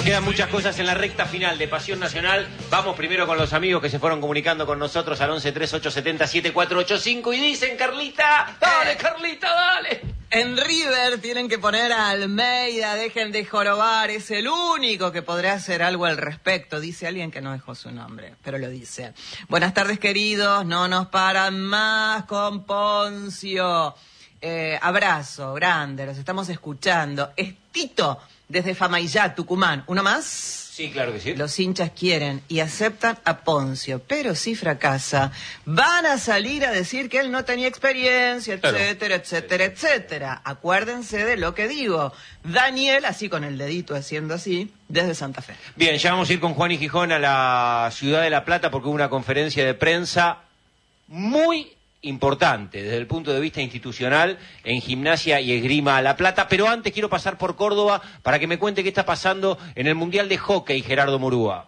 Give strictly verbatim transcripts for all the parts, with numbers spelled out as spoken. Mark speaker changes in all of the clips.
Speaker 1: quedan muchas cosas en la recta final de Pasión Nacional. Vamos primero con los amigos que se fueron comunicando con nosotros al once tres ocho siete cero siete cuatro ocho cinco y dicen, Carlita, dale, Carlita, dale.
Speaker 2: En River tienen que poner a Almeida, dejen de jorobar, es el único que podrá hacer algo al respecto, dice alguien que no dejó su nombre, pero lo dice. Buenas tardes, queridos, no nos paran más con Poncio. Eh, abrazo grande, los estamos escuchando. Es Tito, desde Famaillá, Tucumán. ¿Uno más?
Speaker 1: Sí, claro que sí.
Speaker 2: Los hinchas quieren y aceptan a Poncio, pero si fracasa, van a salir a decir que él no tenía experiencia, etcétera, claro. etcétera, etcétera. Acuérdense de lo que digo. Daniel, así con el dedito haciendo así, desde Santa Fe.
Speaker 1: Bien, ya vamos a ir con Juan y Gijón a la ciudad de La Plata porque hubo una conferencia de prensa muy importante desde el punto de vista institucional en Gimnasia y Esgrima La Plata, pero antes quiero pasar por Córdoba para que me cuente qué está pasando en el Mundial de Hockey, Gerardo Murúa.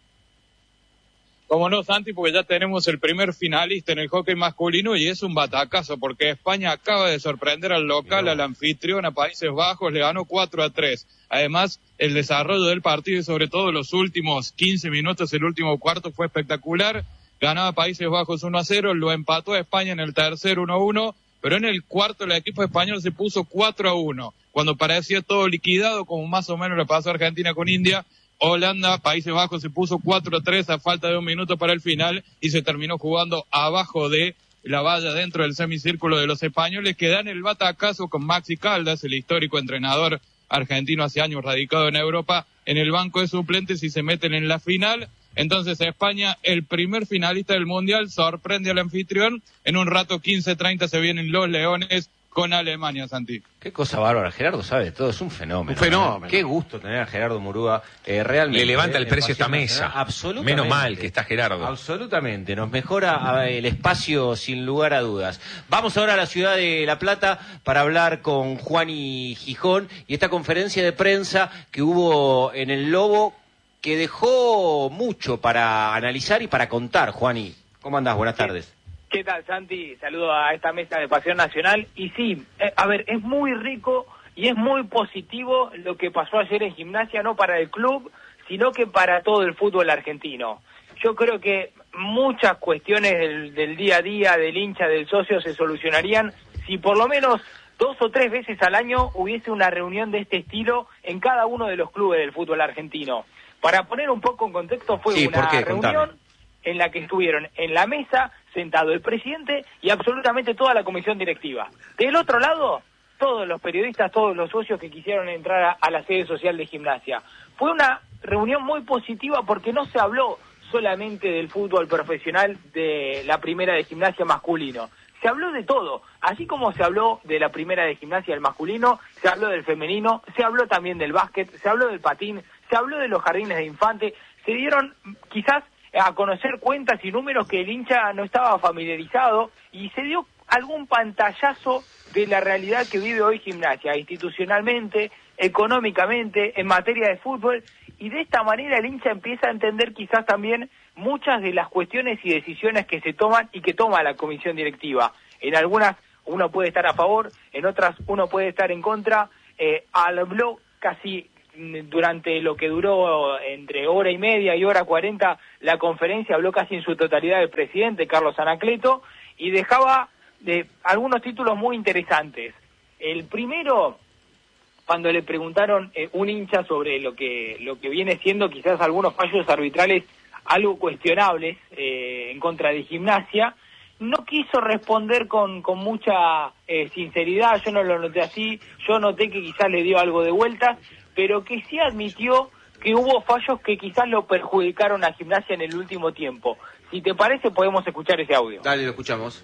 Speaker 3: Como no, Santi, porque ya tenemos el primer finalista en el hockey masculino y es un batacazo porque España acaba de sorprender al local, al anfitrión, a Países Bajos, le ganó cuatro a tres. Además, el desarrollo del partido y sobre todo los últimos quince minutos, el último cuarto fue espectacular. Ganaba Países Bajos uno a cero, lo empató a España en el tercer uno a uno, pero en el cuarto el equipo español se puso cuatro a uno. Cuando parecía todo liquidado, como más o menos le pasó a Argentina con India, Holanda, Países Bajos se puso cuatro a tres a falta de un minuto para el final y se terminó jugando abajo de la valla dentro del semicírculo de los españoles, que dan el batacazo con Maxi Caldas, el histórico entrenador argentino hace años radicado en Europa, en el banco de suplentes y se meten en la final. Entonces España, el primer finalista del Mundial, sorprende al anfitrión. En un rato, quince treinta, se vienen los Leones con Alemania, Santi.
Speaker 1: Qué cosa bárbara, Gerardo sabe de todo, es un fenómeno.
Speaker 4: Un fenómeno.
Speaker 1: ¿Eh? Qué gusto tener a Gerardo Murúa, eh, realmente.
Speaker 4: Le levanta
Speaker 1: eh,
Speaker 4: el precio a esta mesa.
Speaker 1: Absolutamente.
Speaker 4: Menos mal que está Gerardo.
Speaker 1: Absolutamente, nos mejora el espacio sin lugar a dudas. Vamos ahora a la ciudad de La Plata para hablar con Juan y Gijón y esta conferencia de prensa que hubo en el Lobo, que dejó mucho para analizar y para contar. Juani, ¿cómo andás? Buenas tardes.
Speaker 5: ¿Qué tal, Santi? Saludo a esta mesa de Pasión Nacional. Y sí, eh, a ver, es muy rico y es muy positivo lo que pasó ayer en Gimnasia, no para el club, sino que para todo el fútbol argentino. Yo creo que muchas cuestiones del, del día a día, del hincha, del socio, se solucionarían si por lo menos dos o tres veces al año hubiese una reunión de este estilo en cada uno de los clubes del fútbol argentino. Para poner un poco en contexto, fue
Speaker 1: sí,
Speaker 5: una reunión
Speaker 1: Contame.
Speaker 5: en la que estuvieron en la mesa sentado el presidente y absolutamente toda la comisión directiva. Del otro lado, todos los periodistas, todos los socios que quisieron entrar a, a la sede social de Gimnasia. Fue una reunión muy positiva porque no se habló solamente del fútbol profesional de la primera de Gimnasia masculino. Se habló de todo, así como se habló de la primera de Gimnasia del masculino, se habló del femenino, se habló también del básquet, se habló del patín, se habló de los jardines de infante, se dieron quizás a conocer cuentas y números que el hincha no estaba familiarizado y se dio algún pantallazo de la realidad que vive hoy Gimnasia, institucionalmente, económicamente, en materia de fútbol, y de esta manera el hincha empieza a entender quizás también muchas de las cuestiones y decisiones que se toman y que toma la comisión directiva. En algunas uno puede estar a favor, en otras uno puede estar en contra. Eh, habló casi durante lo que duró entre hora y media y hora cuarenta la conferencia, habló casi en su totalidad el presidente Carlos Anacleto y dejaba de algunos títulos muy interesantes. El primero, cuando le preguntaron eh, un hincha sobre lo que lo que viene siendo quizás algunos fallos arbitrales algo cuestionables eh, en contra de Gimnasia, no quiso responder con, con mucha eh, sinceridad. Yo no lo noté así, yo noté que quizás le dio algo de vueltas, pero que sí admitió que hubo fallos que quizás lo perjudicaron a Gimnasia en el último tiempo. Si te parece, podemos escuchar ese audio.
Speaker 1: Dale, lo escuchamos.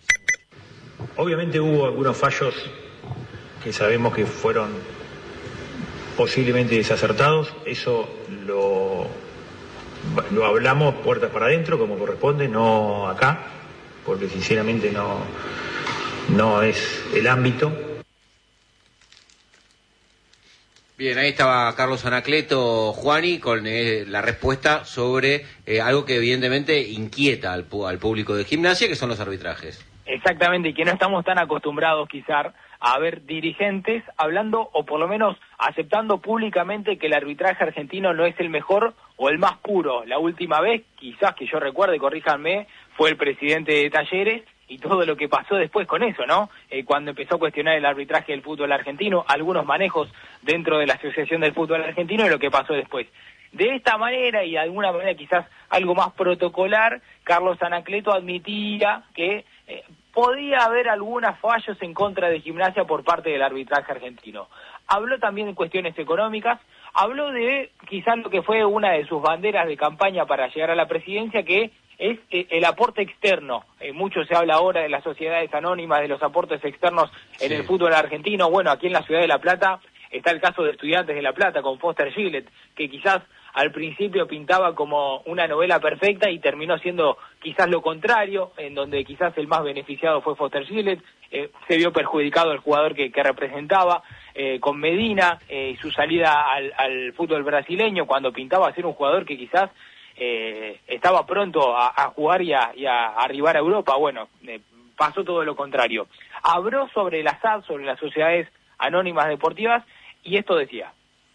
Speaker 6: Obviamente hubo algunos fallos que sabemos que fueron posiblemente desacertados, eso lo, lo hablamos puertas para adentro como corresponde, no acá, porque sinceramente no, no es el ámbito.
Speaker 1: Bien, ahí estaba Carlos Anacleto, Juani, con eh, la respuesta sobre eh, algo que evidentemente inquieta al, al público de Gimnasia, que son los arbitrajes.
Speaker 5: Exactamente, y que no estamos tan acostumbrados quizás a haber dirigentes hablando o por lo menos aceptando públicamente que el arbitraje argentino no es el mejor o el más puro. La última vez, quizás que yo recuerde, corríjanme, fue el presidente de Talleres y todo lo que pasó después con eso, ¿no? Eh, cuando empezó a cuestionar el arbitraje del fútbol argentino, algunos manejos dentro de la Asociación del Fútbol Argentino y lo que pasó después. De esta manera y de alguna manera quizás algo más protocolar, Carlos Anacleto admitía que eh, podía haber algunos fallos en contra de Gimnasia por parte del arbitraje argentino. Habló también de cuestiones económicas, habló de quizás lo que fue una de sus banderas de campaña para llegar a la presidencia, que es eh, el aporte externo. Eh, mucho se habla ahora de las sociedades anónimas, de los aportes externos en sí. el fútbol argentino. Bueno, aquí en la ciudad de La Plata está el caso de Estudiantes de La Plata con Foster Gillett, que quizás al principio pintaba como una novela perfecta y terminó siendo quizás lo contrario, en donde quizás el más beneficiado fue Foster Gillett. Eh, se vio perjudicado el jugador que, que representaba eh, con Medina y eh, su salida al, al fútbol brasileño, cuando pintaba ser un jugador que quizás eh, estaba pronto a, a jugar y a, y a arribar a Europa. Bueno, eh, pasó todo lo contrario. Habló sobre la S A D, sobre las sociedades anónimas deportivas, y esto decía: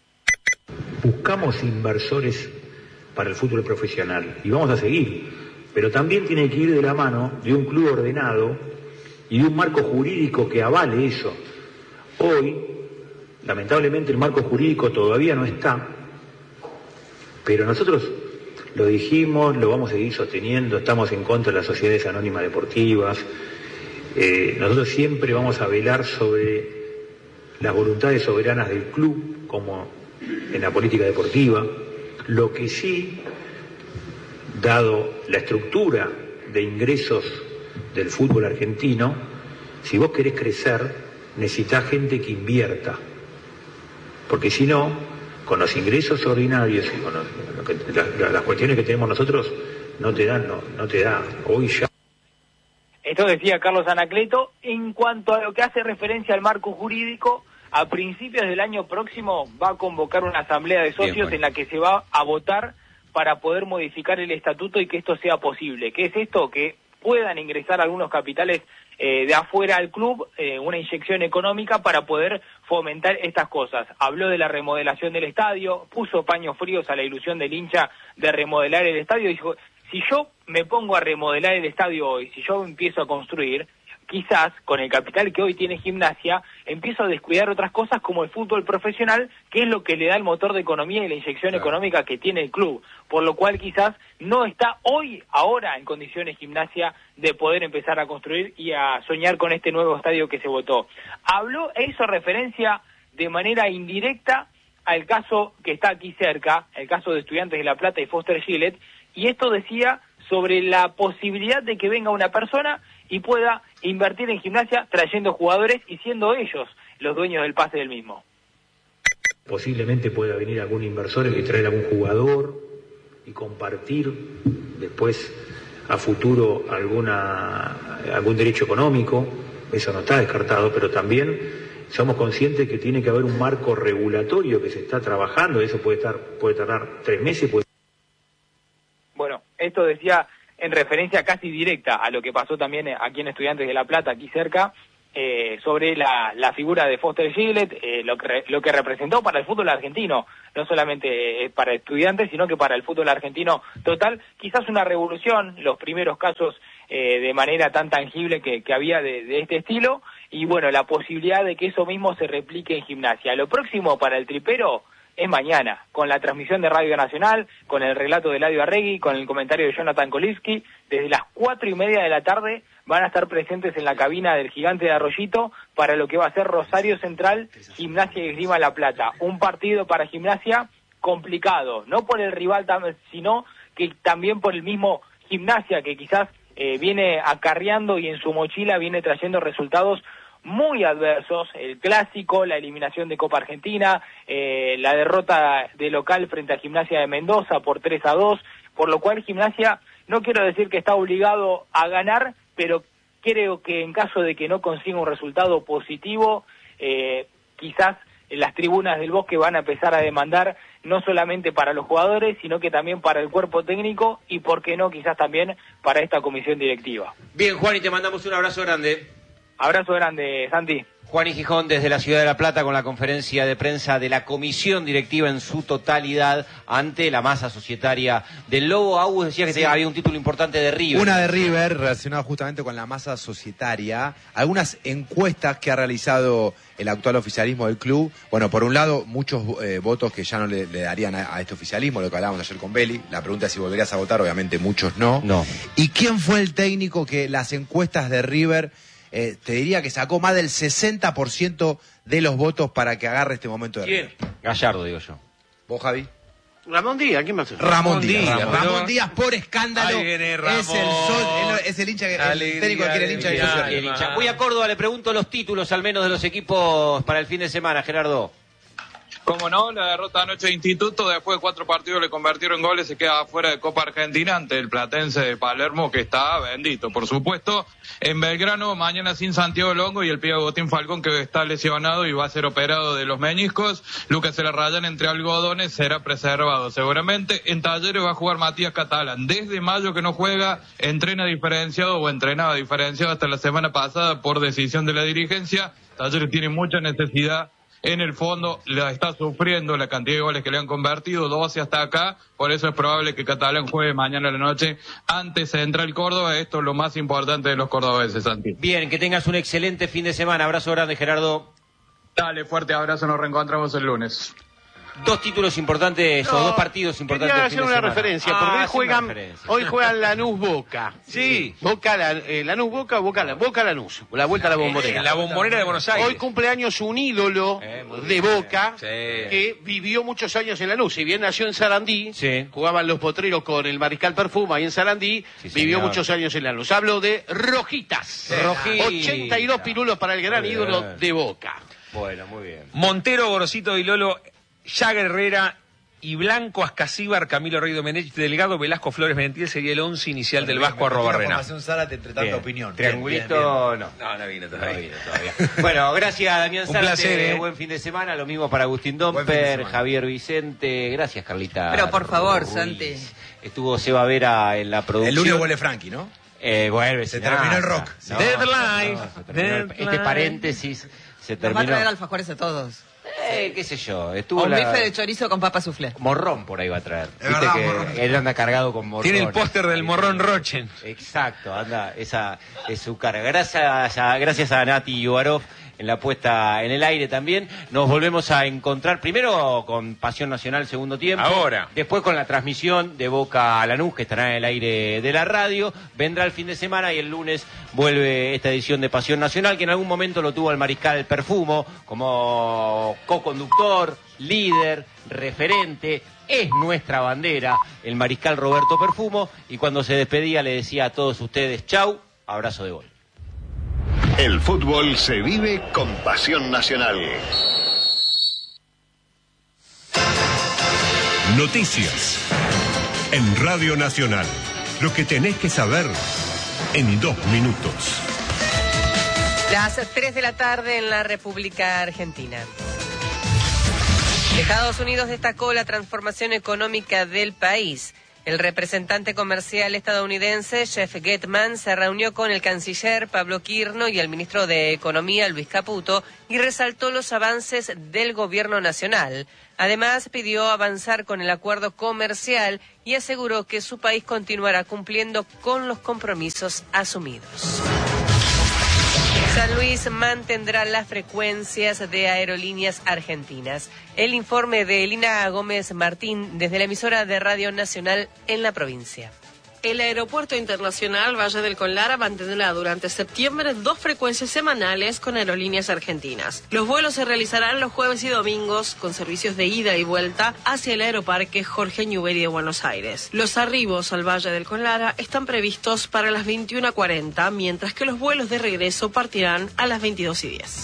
Speaker 6: buscamos inversores para el fútbol profesional y vamos a seguir, pero también tiene que ir de la mano de un club ordenado y de un marco jurídico que avale eso. Hoy, lamentablemente, el marco jurídico todavía no está, pero nosotros lo dijimos, lo vamos a seguir sosteniendo, estamos en contra de las sociedades anónimas deportivas, eh, nosotros siempre vamos a velar sobre las voluntades soberanas del club, como en la política deportiva. Lo que sí, dado la estructura de ingresos del fútbol argentino, si vos querés crecer, necesitás gente que invierta, porque si no, con los ingresos ordinarios y con los, lo que, la, las cuestiones que tenemos nosotros, no te dan, no, no te da, hoy ya.
Speaker 5: Esto decía Carlos Anacleto. En cuanto a lo que hace referencia al marco jurídico, a principios del año próximo va a convocar una asamblea de socios Bien, bueno. en la que se va a votar para poder modificar el estatuto y que esto sea posible. ¿Qué es esto? Que puedan ingresar algunos capitales eh, de afuera al club, eh, una inyección económica para poder fomentar estas cosas. Habló de la remodelación del estadio, puso paños fríos a la ilusión del hincha de remodelar el estadio y dijo: si yo me pongo a remodelar el estadio hoy, si yo empiezo a construir, quizás con el capital que hoy tiene Gimnasia, empiezo a descuidar otras cosas como el fútbol profesional, que es lo que le da el motor de economía y la inyección claro. económica que tiene el club. Por lo cual quizás no está hoy, ahora, en condiciones Gimnasia de poder empezar a construir y a soñar con este nuevo estadio que se votó. Habló e hizo referencia de manera indirecta al caso que está aquí cerca, el caso de Estudiantes de La Plata y Foster Gillett, y esto decía sobre la posibilidad de que venga una persona y pueda invertir en Gimnasia trayendo jugadores y siendo ellos los dueños del pase del mismo.
Speaker 6: Posiblemente pueda venir algún inversor y traer algún jugador y compartir después a futuro alguna algún derecho económico, eso no está descartado, pero también somos conscientes que tiene que haber un marco regulatorio que se está trabajando, eso puede estar puede tardar tres meses. Puede...
Speaker 5: Bueno, esto decía en referencia casi directa a lo que pasó también aquí en Estudiantes de La Plata, aquí cerca, eh, sobre la, la figura de Foster Gillett, eh, lo, que, lo que representó para el fútbol argentino, no solamente eh, para Estudiantes, sino que para el fútbol argentino total, quizás una revolución, los primeros casos eh, de manera tan tangible que, que había de, de este estilo, y bueno, la posibilidad de que eso mismo se replique en Gimnasia. Lo próximo para el tripero es mañana, con la transmisión de Radio Nacional, con el relato de Eladio Arregui, con el comentario de Jonathan Kolivsky. Desde las cuatro y media de la tarde van a estar presentes en la cabina del Gigante de Arroyito para lo que va a ser Rosario Central, Gimnasia y Esgrima La Plata. Un partido para Gimnasia complicado, no por el rival, sino que también por el mismo Gimnasia, que quizás eh, viene acarreando y en su mochila viene trayendo resultados muy adversos, el clásico, la eliminación de Copa Argentina, eh, la derrota de local frente a Gimnasia de Mendoza por tres a dos, por lo cual Gimnasia, no quiero decir que está obligado a ganar, pero creo que en caso de que no consiga un resultado positivo, eh, quizás las tribunas del Bosque van a empezar a demandar no solamente para los jugadores, sino que también para el cuerpo técnico y, por qué no, quizás también para esta comisión directiva.
Speaker 1: Bien, Juan, y te mandamos un abrazo grande.
Speaker 5: Abrazo grande, Santi.
Speaker 1: Juan y Gijón desde la Ciudad de La Plata con la conferencia de prensa de la comisión directiva en su totalidad ante la masa societaria del Lobo. Agus decía que sí. había un título importante de River.
Speaker 7: Una de River relacionada justamente con la masa societaria. Algunas encuestas que ha realizado el actual oficialismo del club. Bueno, por un lado, muchos eh, votos que ya no le, le darían a, a este oficialismo, lo que hablábamos ayer con Belli. La pregunta es si volverías a votar, obviamente muchos no.
Speaker 1: No.
Speaker 7: ¿Y quién fue el técnico que las encuestas de River... Eh, te diría que sacó más del sesenta por ciento de los votos para que agarre este momento de
Speaker 1: ¿Quién? Gallardo, digo yo.
Speaker 7: ¿Vos, Javi?
Speaker 8: Ramón Díaz, ¿quién más?
Speaker 7: Ramón, Ramón Díaz.
Speaker 4: Díaz.
Speaker 7: Ramón, Ramón Díaz por escándalo.
Speaker 4: Ahí viene Ramón.
Speaker 7: Es el, sol, es el hincha que el técnico que quiere el hincha
Speaker 1: Alegría,
Speaker 7: que
Speaker 1: el hincha. Voy a Córdoba, le pregunto los títulos al menos de los equipos para el fin de semana, Gerardo.
Speaker 3: Como no, la derrota anoche de Instituto, después de cuatro partidos le convirtieron en goles, se queda fuera de Copa Argentina ante el Platense de Palermo, que está bendito, por supuesto. En Belgrano, mañana sin Santiago Longo y el Pío Agustín Falcón, que está lesionado y va a ser operado de los meniscos. Lucas se la rayan entre algodones, será preservado seguramente. En Talleres va a jugar Matías Catalán. Desde mayo que no juega, entrena diferenciado o entrenaba diferenciado hasta la semana pasada por decisión de la dirigencia. Talleres tiene mucha necesidad. En el fondo la está sufriendo la cantidad de goles que le han convertido, doce hasta acá, por eso es probable que Catalán juegue mañana a la noche ante Central Córdoba. Esto es lo más importante de los cordobeses, Santi.
Speaker 1: Bien, que tengas un excelente fin de semana. Abrazo grande, Gerardo.
Speaker 3: Dale, fuerte abrazo, nos reencontramos el lunes.
Speaker 1: Dos títulos importantes, no, o dos partidos importantes.
Speaker 8: Quería hacer una referencia, porque
Speaker 1: ah,
Speaker 8: hoy juegan,
Speaker 1: referencia.
Speaker 8: hoy juegan Lanús Boca.
Speaker 4: Sí.
Speaker 8: Boca, la, eh, Lanús Boca, Boca, la, Boca Lanús. La vuelta a la bombonera.
Speaker 4: La bombonera de Buenos Aires.
Speaker 8: Hoy cumpleaños un ídolo
Speaker 1: eh,
Speaker 8: de Boca
Speaker 4: sí.
Speaker 8: que vivió muchos años en Lanús. Si bien nació en Sarandí,
Speaker 1: sí.
Speaker 8: jugaban los potreros con el Mariscal Perfuma ahí en Sarandí,
Speaker 1: sí,
Speaker 8: vivió
Speaker 1: señor.
Speaker 8: muchos años en Lanús. Hablo de Rojitas.
Speaker 1: Rojitas.
Speaker 8: ochenta y dos pirulos para el gran ídolo de Boca.
Speaker 1: Bueno, muy bien.
Speaker 4: Montero, Gorosito y Lolo, Yaga Herrera y Blanco, Ascasíbar, Camilo Rey Domenech, Delgado, Velasco, Flores, Mentil sería el once inicial del Vasco Arrobarrena.
Speaker 7: Zárate entre tanta
Speaker 1: Bien.
Speaker 7: opinión.
Speaker 1: Triangulito,
Speaker 7: Bien, bien, bien.
Speaker 1: no.
Speaker 4: No, no vino
Speaker 1: No
Speaker 4: todavía.
Speaker 1: vino todavía. Bueno, gracias Damián
Speaker 4: Un
Speaker 1: Zárate,
Speaker 4: placer, ¿eh?
Speaker 1: buen fin de semana, lo mismo para Agustín
Speaker 7: Buen fin de
Speaker 1: Domper,
Speaker 7: semana.
Speaker 1: Javier Vicente, gracias Carlita.
Speaker 2: Pero por favor,
Speaker 1: Ruiz.
Speaker 2: Santi.
Speaker 1: Estuvo Seba Vera en la producción.
Speaker 7: El lunes vuelve Frankie, ¿no?
Speaker 1: Eh, vuelve,
Speaker 7: Se
Speaker 1: sí,
Speaker 7: terminó
Speaker 1: nada.
Speaker 7: el rock.
Speaker 1: No,
Speaker 4: Deadline.
Speaker 1: no, se terminó el- Este
Speaker 4: Deadline.
Speaker 1: paréntesis se
Speaker 2: Nos va a
Speaker 1: terminó.
Speaker 2: traer alfajores a todos.
Speaker 1: Eh, qué sé yo,
Speaker 2: O
Speaker 1: estuvo
Speaker 2: un
Speaker 1: la...
Speaker 2: bife de chorizo con papa soufflé.
Speaker 1: Morrón por ahí va a traer.
Speaker 7: Es
Speaker 1: Viste
Speaker 7: verdad,
Speaker 1: que
Speaker 7: morrón.
Speaker 1: él anda cargado con morrón.
Speaker 4: Tiene el póster del morrón Rochen.
Speaker 1: Exacto, anda, esa es su carga. Gracias a, gracias a Nati Yubarov en la puesta en el aire también. Nos volvemos a encontrar primero con Pasión Nacional segundo tiempo.
Speaker 4: Ahora.
Speaker 1: Después con la transmisión de Boca a Lanús, que estará en el aire de la radio. Vendrá el fin de semana y el lunes vuelve esta edición de Pasión Nacional, que en algún momento lo tuvo el Mariscal Perfumo como co-conductor, líder, referente. Es nuestra bandera, el Mariscal Roberto Perfumo. Y cuando se despedía le decía a todos ustedes, chau, abrazo de gol.
Speaker 9: El fútbol se vive con Pasión Nacional.
Speaker 10: Noticias en Radio Nacional. Lo que tenés que saber en dos minutos.
Speaker 11: Las tres de la tarde en la República Argentina. Estados Unidos destacó la transformación económica del país. El representante comercial estadounidense, Jeff Getman, se reunió con el canciller Pablo Quirno y el ministro de Economía, Luis Caputo, y resaltó los avances del gobierno nacional. Además, pidió avanzar con el acuerdo comercial y aseguró que su país continuará cumpliendo con los compromisos asumidos. San Luis mantendrá las frecuencias de aerolíneas argentinas. El informe de Elina Gómez Martín desde la emisora de Radio Nacional en la provincia.
Speaker 12: El Aeropuerto Internacional Valle del Conlara mantendrá durante septiembre dos frecuencias semanales con aerolíneas argentinas. Los vuelos se realizarán los jueves y domingos con servicios de ida y vuelta hacia el Aeroparque Jorge Newbery de Buenos Aires. Los arribos al Valle del Conlara están previstos para las veintiuna cuarenta, mientras que los vuelos de regreso partirán a las veintidós y diez.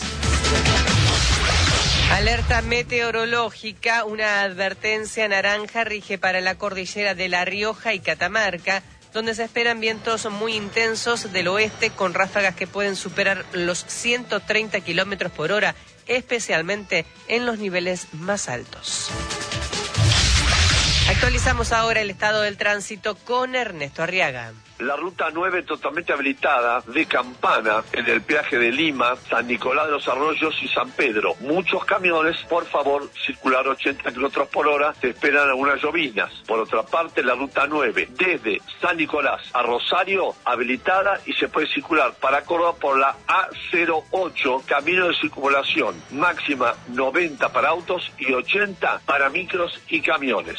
Speaker 11: Alerta meteorológica, una advertencia naranja rige para la cordillera de La Rioja y Catamarca, donde se esperan vientos muy intensos del oeste con ráfagas que pueden superar los ciento treinta kilómetros por hora, especialmente en los niveles más altos. Actualizamos ahora el estado del tránsito con Ernesto Arriaga.
Speaker 13: La ruta nueve totalmente habilitada de Campana, en el peaje de Lima, San Nicolás de los Arroyos y San Pedro. Muchos camiones, por favor, circular ochenta kilómetros por hora, te esperan algunas llovinas. Por otra parte, la ruta nueve, desde San Nicolás a Rosario, habilitada y se puede circular para Córdoba por la A cero ocho, camino de circulación, máxima noventa para autos y ochenta para micros y camiones.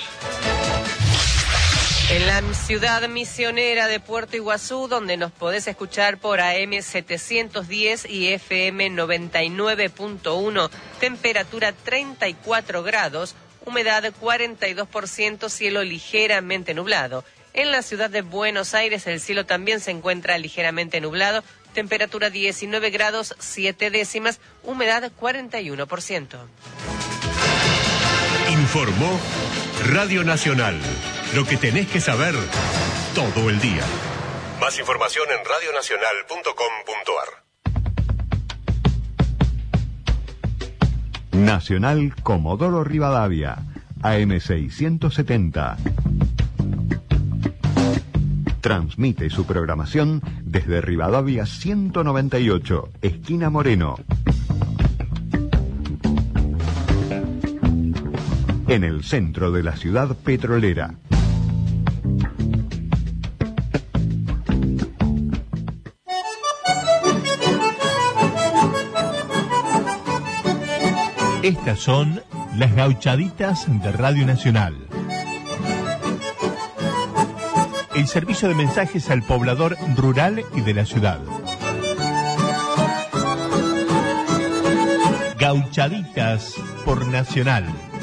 Speaker 11: En la ciudad misionera de Puerto Iguazú, donde nos podés escuchar por A M setecientos diez y F M noventa y nueve punto uno, temperatura treinta y cuatro grados, humedad cuarenta y dos por ciento, cielo ligeramente nublado. En la ciudad de Buenos Aires el cielo también se encuentra ligeramente nublado, temperatura diecinueve grados siete décimas, humedad cuarenta y uno por ciento.
Speaker 10: Informó Radio Nacional. Lo que tenés que saber todo el día. Más información en radio nacional punto com punto a r.
Speaker 14: Nacional Comodoro Rivadavia, A M seiscientos setenta. Transmite su programación desde Rivadavia ciento noventa y ocho, esquina Moreno. En el centro de la ciudad petrolera.
Speaker 15: Estas son las gauchaditas de Radio Nacional. El servicio de mensajes al poblador rural y de la ciudad. Gauchaditas por Nacional.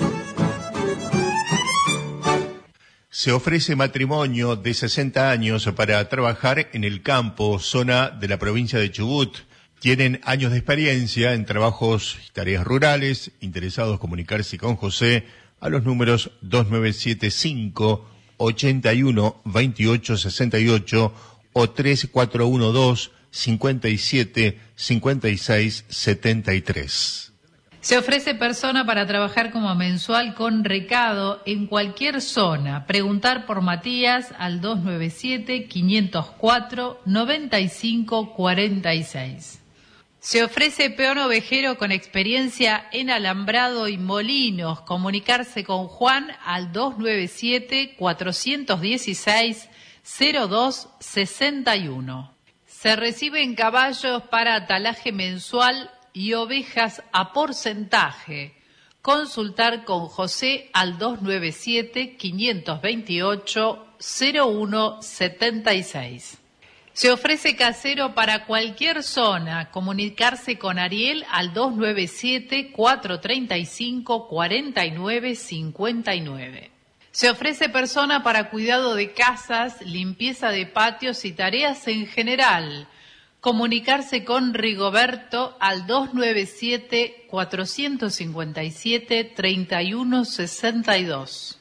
Speaker 15: Se ofrece matrimonio de sesenta años para trabajar en el campo, zona de la provincia de Chubut. Tienen años de experiencia en trabajos y tareas rurales. Interesados comunicarse con José a los números dos nueve siete cinco, ochenta y uno, veintiocho sesenta y ocho o tres cuatro uno dos, cincuenta y siete, cincuenta y seis, setenta y tres.
Speaker 16: Se ofrece persona para trabajar como mensual con recado en cualquier zona. Preguntar por Matías al dos nueve siete, quinientos cuatro, noventa y cinco cuarenta y seis. Se ofrece peón ovejero con experiencia en alambrado y molinos. Comunicarse con Juan al dos nueve siete, cuatrocientos dieciséis, cero dos sesenta y uno. Se reciben caballos para atalaje mensual y ovejas a porcentaje. Consultar con José al dos nueve siete, quinientos veintiocho, cero uno setenta y seis. Se ofrece casero para cualquier zona. Comunicarse con Ariel al dos nueve siete, cuatrocientos treinta y cinco, cuarenta y nueve cincuenta y nueve. Se ofrece persona para cuidado de casas, limpieza de patios y tareas en general. Comunicarse con Rigoberto al dos nueve siete, cuatrocientos cincuenta y siete, treinta y uno sesenta y dos.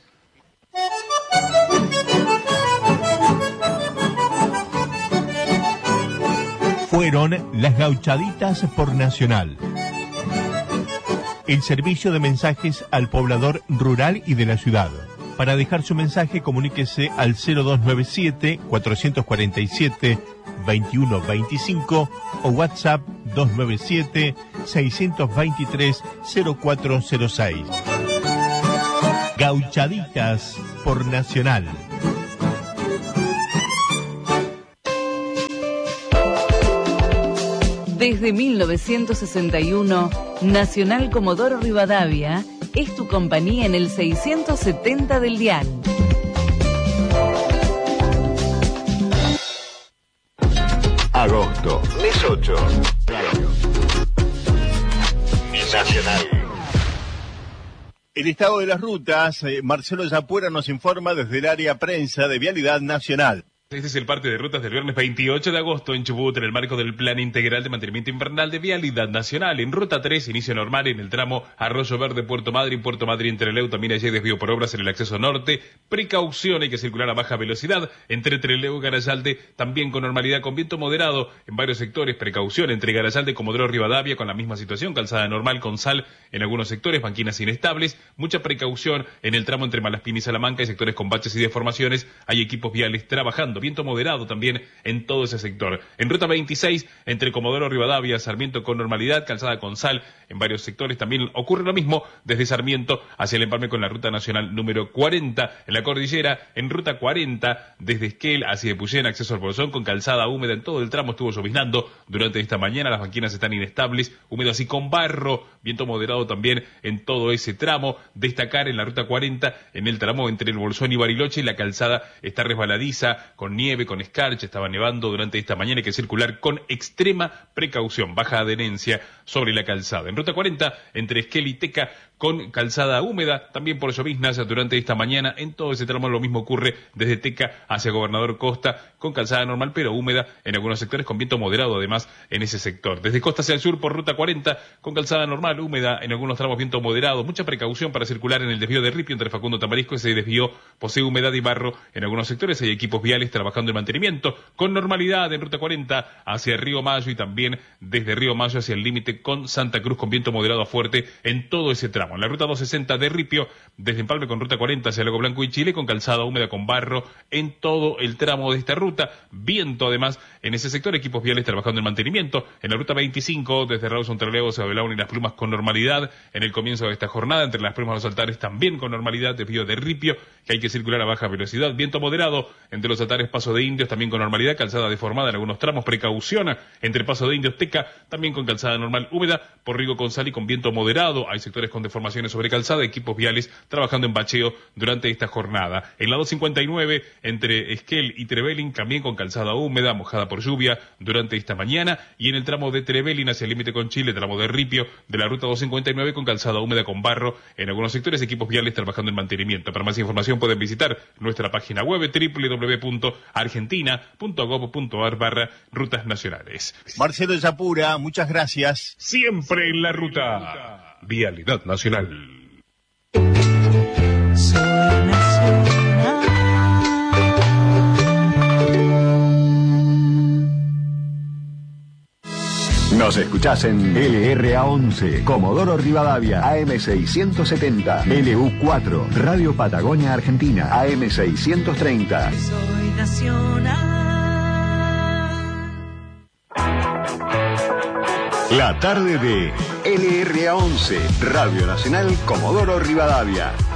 Speaker 15: Fueron las gauchaditas por Nacional. El servicio de mensajes al poblador rural y de la ciudad. Para dejar su mensaje, comuníquese al cero dos nueve siete, cuatrocientos cuarenta y siete, veintiuno veinticinco o WhatsApp dos nueve siete, seiscientos veintitrés, cero cuatro cero seis. Gauchaditas por Nacional.
Speaker 17: Desde mil novecientos sesenta y uno, Nacional Comodoro Rivadavia es tu compañía en el seiscientos setenta del dial.
Speaker 14: Agosto, mes ocho.
Speaker 10: Nacional.
Speaker 15: El estado de las rutas, eh, Marcelo Yapuera nos informa desde el área prensa de Vialidad Nacional.
Speaker 18: Este es el parte de rutas del viernes veintiocho de agosto en Chubut, en el marco del Plan Integral de Mantenimiento Invernal de Vialidad Nacional. En Ruta tres, inicio normal en el tramo Arroyo Verde, Puerto Madryn, Puerto Madryn, Trelew. También hay desvío por obras en el acceso norte. Precaución, hay que circular a baja velocidad entre Trelew y Garayalde, también con normalidad, con viento moderado en varios sectores. Precaución entre Garayalde y Comodoro Rivadavia, con la misma situación, calzada normal con sal en algunos sectores, banquinas inestables. Mucha precaución en el tramo entre Malaspina y Salamanca, y sectores con baches y deformaciones. Hay equipos viales trabajando. viento moderado también en todo ese sector. En ruta veintiséis, entre Comodoro Rivadavia, Sarmiento con normalidad, Calzada con Sal, en varios sectores también ocurre lo mismo, desde Sarmiento hacia el empalme con la ruta nacional número cuarenta, en la cordillera, en ruta cuarenta, desde Esquel hacia Epuyén, acceso al Bolsón, con calzada húmeda en todo el tramo, estuvo lloviznando durante esta mañana, las banquinas están inestables, húmedo así con barro, viento moderado también en todo ese tramo. Destacar en la ruta cuarenta, en el tramo entre el Bolsón y Bariloche, la calzada está resbaladiza, con nieve, con escarcha, estaba nevando durante esta mañana, hay que circular con extrema precaución, baja adherencia sobre la calzada. En ruta cuarenta, entre Esquel y Teca, con calzada húmeda, también por lloviznas durante esta mañana, en todo ese tramo lo mismo ocurre desde Teca hacia Gobernador Costa, con calzada normal pero húmeda, en algunos sectores con viento moderado además en ese sector. Desde Costa hacia el sur por ruta cuarenta, con calzada normal, húmeda, en algunos tramos viento moderado, mucha precaución para circular en el desvío de Ripio entre Facundo Tamarisco, ese desvío posee humedad y barro en algunos sectores, hay equipos viales trabajando en mantenimiento, con normalidad en ruta cuarenta hacia Río Mayo y también desde Río Mayo hacia el límite con Santa Cruz con viento moderado a fuerte en todo ese tramo. En la ruta doscientos sesenta de Ripio, desde Empalme con ruta cuarenta hacia Lago Blanco y Chile, con calzada húmeda con barro en todo el tramo de esta ruta, viento además en ese sector, equipos viales trabajando en mantenimiento. En la ruta veinticinco, desde Rawson, Trelew, Sabelaun y Las Plumas con normalidad, en el comienzo de esta jornada, entre Las Plumas y los Altares también con normalidad, desvío de Ripio, que hay que circular a baja velocidad, viento moderado, entre los Altares, Paso de Indios también con normalidad, calzada deformada en algunos tramos, precaución, entre Paso de Indios, Teca, también con calzada normal húmeda, por Rigo con Sal y con viento moderado, hay sectores con deformaciones sobre calzada, equipos viales trabajando en bacheo durante esta jornada. En la doscientos cincuenta y nueve, entre Esquel y Trevelin, también con calzada húmeda, mojada por lluvia durante esta mañana, y en el tramo de Trevelin hacia el límite con Chile, tramo de Ripio, de la ruta doscientos cincuenta y nueve con calzada húmeda con barro, en algunos sectores equipos viales trabajando en mantenimiento. Para más información pueden visitar nuestra página web doble u doble u doble u punto argentina punto gob punto ar barra rutas nacionales.
Speaker 15: Marcelo Yapura, muchas gracias.
Speaker 18: Siempre en la ruta. Vialidad Nacional.
Speaker 14: Nos escuchás en L R A once, Comodoro Rivadavia, A M seiscientos setenta, L U cuatro, Radio Patagonia Argentina, A M seiscientos treinta.
Speaker 19: Soy nacional.
Speaker 14: La tarde de L R A once, Radio Nacional Comodoro Rivadavia.